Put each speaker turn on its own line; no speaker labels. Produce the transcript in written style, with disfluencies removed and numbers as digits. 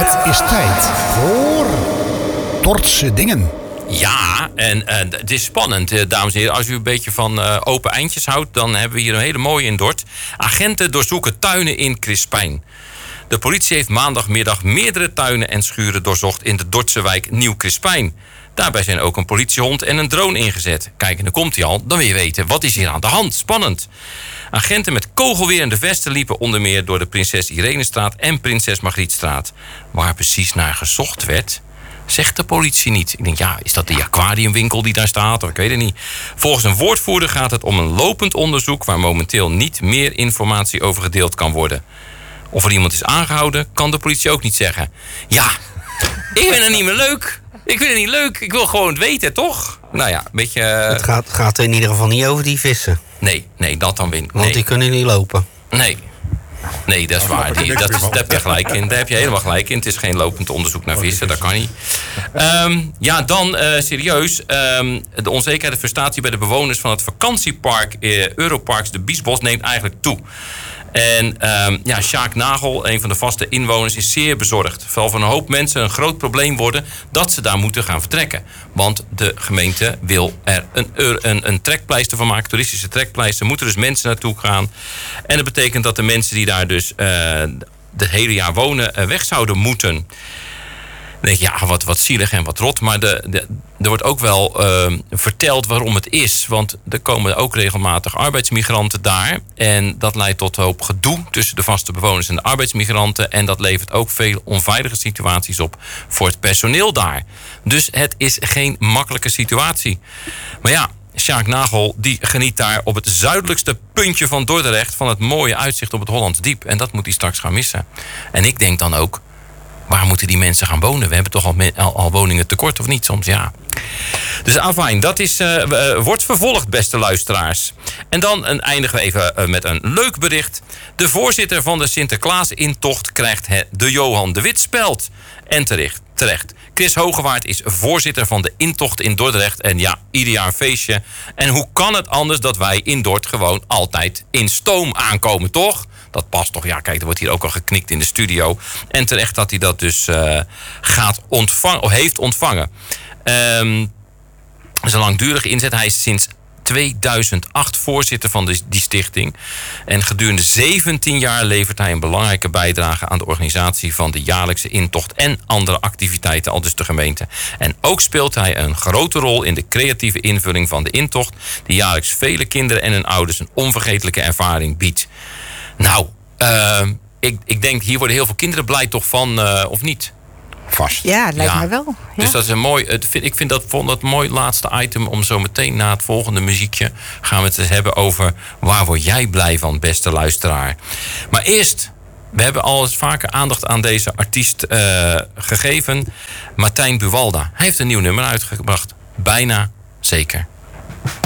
Het is tijd voor Dordtse Dingen.
Ja, en het is spannend, dames en heren. Als u een beetje van open eindjes houdt, dan hebben we hier een hele mooie in Dort. Agenten doorzoeken tuinen in Crispijn. De politie heeft maandagmiddag meerdere tuinen en schuren doorzocht in de Dordtse wijk Nieuw-Crispijn. Daarbij zijn ook een politiehond en een drone ingezet. Kijk, en dan komt hij al. Dan wil je weten, wat is hier aan de hand? Spannend. Agenten met kogelwerende vesten liepen onder meer door de Prinses Irenestraat en Prinses Margrietstraat. Waar precies naar gezocht werd, zegt de politie niet. Ik denk, ja, is dat die aquariumwinkel die daar staat? Of ik weet het niet. Volgens een woordvoerder gaat het om een lopend onderzoek waar momenteel niet meer informatie over gedeeld kan worden. Of er iemand is aangehouden, kan de politie ook niet zeggen. Ja, ik vind het niet meer leuk. Ik vind het niet leuk. Ik wil gewoon het weten, toch? Nou ja, een beetje...
Het gaat in ieder geval niet over die vissen.
Nee, dat dan weer. Nee.
Want die kunnen niet lopen.
Nee, dat is waar. Daar heb je gelijk in. Daar heb je helemaal gelijk in. Het is geen lopend onderzoek naar vissen. Dat kan niet. Serieus. De onzekerheid en frustratie bij de bewoners van het vakantiepark Europarks de Biesbos neemt eigenlijk toe. En Sjaak Nagel, een van de vaste inwoners, is zeer bezorgd. Vooral voor een hoop mensen een groot probleem worden dat ze daar moeten gaan vertrekken. Want de gemeente wil er een trekpleister van maken, toeristische trekpleister. Moeten dus mensen naartoe gaan. En dat betekent dat de mensen die daar dus het hele jaar wonen weg zouden moeten. Dan denk je, ja, wat zielig en wat rot. Maar er wordt ook wel verteld waarom het is. Want er komen ook regelmatig arbeidsmigranten daar. En dat leidt tot een hoop gedoe tussen de vaste bewoners en de arbeidsmigranten. En dat levert ook veel onveilige situaties op voor het personeel daar. Dus het is geen makkelijke situatie. Maar ja, Sjaak Nagel die geniet daar op het zuidelijkste puntje van Dordrecht van het mooie uitzicht op het Hollands Diep. En dat moet hij straks gaan missen. En ik denk dan ook, waar moeten die mensen gaan wonen? We hebben toch al woningen tekort, of niet soms? Ja. Dus afijn, dat wordt vervolgd, beste luisteraars. En dan eindigen we even met een leuk bericht. De voorzitter van de Sinterklaas-intocht krijgt de Johan de Wit-speld. En terecht. Chris Hogewaard is voorzitter van de intocht in Dordrecht. En ja, ieder jaar een feestje. En hoe kan het anders dat wij in Dort gewoon altijd in stoom aankomen, toch? Dat past toch? Ja, kijk, er wordt hier ook al geknikt in de studio. En terecht dat hij dat dus heeft ontvangen. Dat is een langdurige inzet. Hij is sinds 2008 voorzitter van die stichting. En gedurende 17 jaar levert hij een belangrijke bijdrage aan de organisatie van de jaarlijkse intocht en andere activiteiten, al dus de gemeente. En ook speelt hij een grote rol in de creatieve invulling van de intocht, die jaarlijks vele kinderen en hun ouders een onvergetelijke ervaring biedt. Nou, ik denk, hier worden heel veel kinderen blij toch van, of niet? Vast.
Ja, het lijkt mij wel. Ja.
Dus dat is een mooi. Ik vond dat een mooi laatste item om zo meteen na het volgende muziekje gaan we het hebben over waar word jij blij van, beste luisteraar. Maar eerst, we hebben al eens vaker aandacht aan deze artiest gegeven. Martijn Buwalda. Hij heeft een nieuw nummer uitgebracht. Bijna zeker.